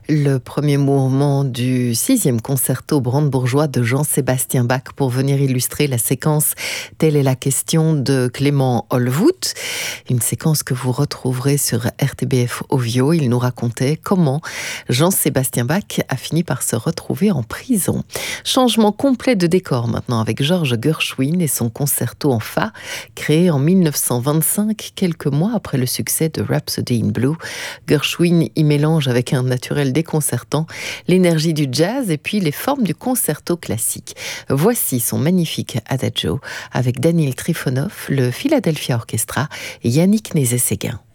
Le premier mouvement du 6e concerto brandebourgeois de Jean-Sébastien Bach pour venir illustrer la séquence Telle est la question de Clément Olvout. Une séquence que vous retrouverez sur RTBF Ovio. Il nous racontait comment Jean-Sébastien Bach a fini par se retrouver en prison. Changement complet de décor maintenant avec Georges Gershwin et son concerto en fa, créé en 1925, quelques mois après le succès de Rhapsody in Blue. Gershwin y mélange avec un naturel déconcertant l'énergie du jazz et puis les formes du concerto classique. Voici son magnifique Adagio avec Daniel Trifonov, le Philadelphia Orchestra et Yannick Nézet-Séguin.